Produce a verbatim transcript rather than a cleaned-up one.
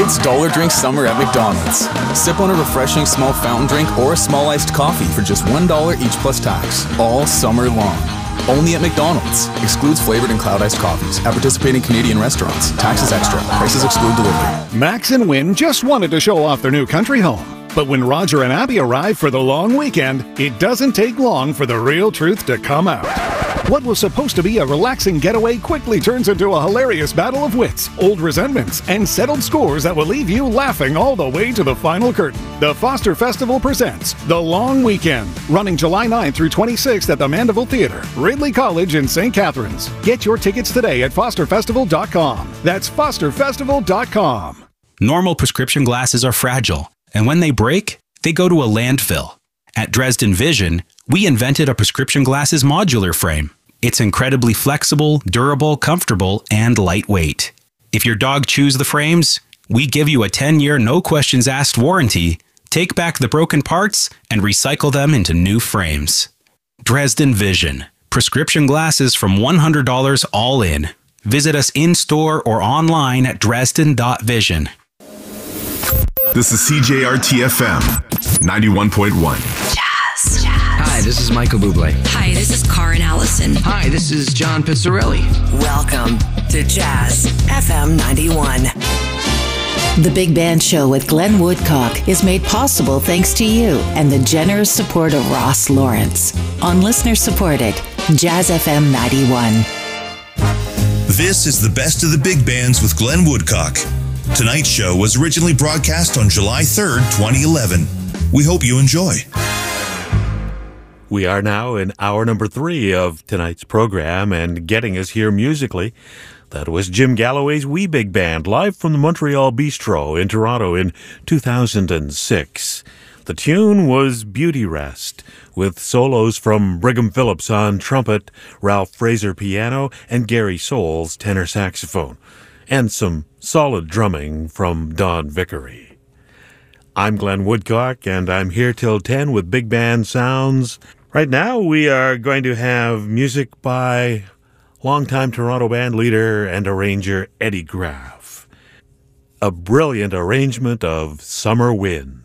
It's Dollar Drink Summer at McDonald's. Sip on a refreshing small fountain drink or a small iced coffee for just one dollar each plus tax, all summer long. Only at McDonald's. Excludes flavored and cloud iced coffees. At participating Canadian restaurants. Taxes extra. Prices exclude delivery. Max and Win just wanted to show off their new country home. But when Roger and Abby arrive for the long weekend, it doesn't take long for the real truth to come out. What was supposed to be a relaxing getaway quickly turns into a hilarious battle of wits, old resentments, and settled scores that will leave you laughing all the way to the final curtain. The Foster Festival presents The Long Weekend, running July ninth through twenty-sixth at the Mandeville Theatre, Ridley College in Saint Catharines. Get your tickets today at foster festival dot com. That's foster festival dot com. Normal prescription glasses are fragile, and when they break, they go to a landfill. At Dresden Vision, we invented a prescription glasses modular frame. It's incredibly flexible, durable, comfortable, and lightweight. If your dog chews the frames, we give you a ten-year no-questions-asked warranty, take back the broken parts, and recycle them into new frames. Dresden Vision. Prescription glasses from one hundred dollars all in. Visit us in-store or online at dresden dot vision. This is C J R T F M ninety-one point one. Jazz. Jazz. Hi, this is Michael Bublé. Hi, this is Karen Allison. Hi, this is John Pizzarelli. Welcome to Jazz F M ninety-one. The Big Band Show with Glenn Woodcock is made possible thanks to you and the generous support of Ross Lawrence. On listener-supported Jazz F M ninety-one. This is the best of the big bands with Glenn Woodcock. Tonight's show was originally broadcast on July third, twenty eleven. We hope you enjoy. We are now in hour number three of tonight's program, and getting us here musically, that was Jim Galloway's Wee Big Band, live from the Montreal Bistro in Toronto in two thousand six. The tune was Beauty Rest, with solos from Brigham Phillips on trumpet, Ralph Fraser piano, and Gary Soules tenor saxophone, and some solid drumming from Don Vickery. I'm Glenn Woodcock, and I'm here till ten with Big Band Sounds. Right now, we are going to have music by longtime Toronto band leader and arranger Eddie Graff. A brilliant arrangement of Summer Wind.